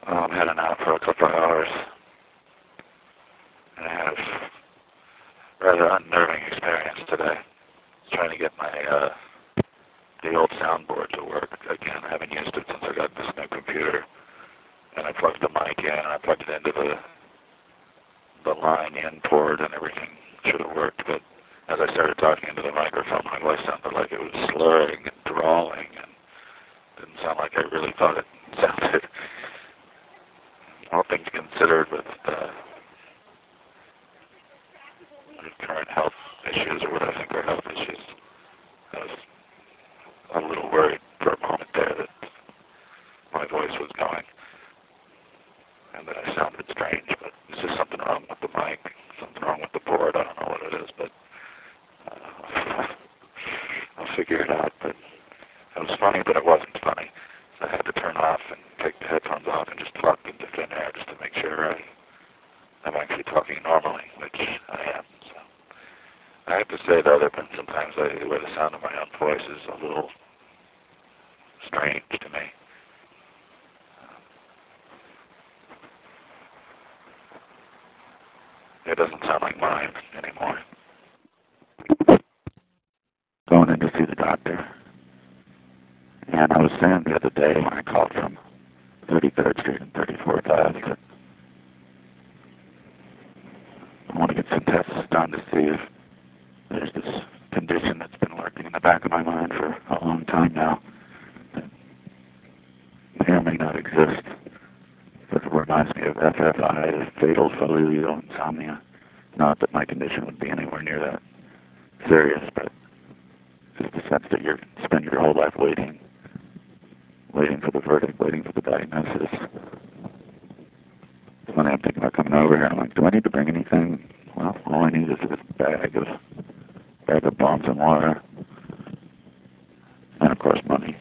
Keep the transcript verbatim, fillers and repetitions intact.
Um, heading out for a couple of hours. And I had a rather unnerving experience today. Trying to get my, uh, the old soundboard to work again. I haven't used it since I got this new computer. And I plugged the mic in, and I plugged it into the, the line in port, and everything should have worked. But as I started talking into the microphone, my voice sounded like it was slurring and drawling, and didn't sound like I really thought it sounded. All things considered, with uh, current health issues, or what I think are health issues, I was a little worried for a moment there that my voice was going and that I sounded strange, but it's just something wrong with the mic, something wrong with the board. I don't know what it is, but uh, I'll figure it out. But it was funny, but it wasn't funny. So I had to turn off and take the headphones off and just talk into thin air just to make sure I, I'm actually talking normally, which I am. So I have to say, though, there have been some times I, where the sound of my own voice is a little strange to me. It doesn't sound like mine anymore. Going in to see the doctor. And I was saying the other day when I called from thirty-third Street and thirty-fourth Avenue that I want to get some tests done to see if there's this condition that's been lurking in the back of my mind for a long time now that may or may not exist. But it reminds me of F F I, the fatal familial insomnia. Not that my condition would be anywhere near that serious, but just the sense that you spend your whole life waiting, waiting for the verdict, waiting for the diagnosis. When I'm thinking about coming over here, I'm like, do I need to bring anything? Well, all I need is this bag of, bag of bombs and water.